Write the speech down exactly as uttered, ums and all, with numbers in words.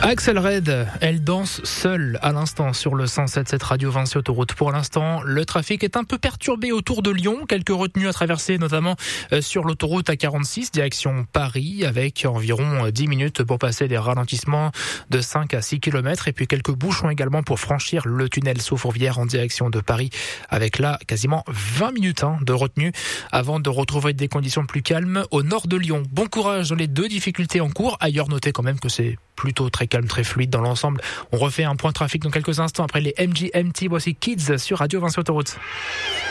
Axel Red, elle danse seule à l'instant sur le cent sept sept Radio Vinci Autoroute. Pour l'instant, le trafic est un peu perturbé autour de Lyon. Quelques retenues à traverser, notamment sur l'autoroute A quarante-six, direction Paris, avec environ dix minutes pour passer des ralentissements de cinq à six kilomètres. Et puis quelques bouchons également pour franchir le tunnel sous Fourvière en direction de Paris, avec là quasiment vingt minutes hein, de retenue avant de retrouver des conditions plus calmes au nord de Lyon. Bon courage dans les deux difficultés en cours. Ailleurs, notez quand même que c'est plutôt très calme, très fluide dans l'ensemble. On refait un point trafic dans quelques instants après les M G M T. Voici Kids sur Radio Vinci Autoroute.